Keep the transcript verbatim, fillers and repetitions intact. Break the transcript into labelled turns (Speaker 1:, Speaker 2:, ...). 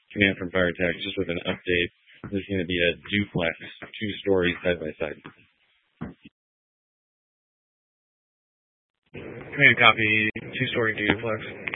Speaker 1: Command from Firetech, just with an update. This is going to be a duplex, two stories side by side. Command copy, two story duplex.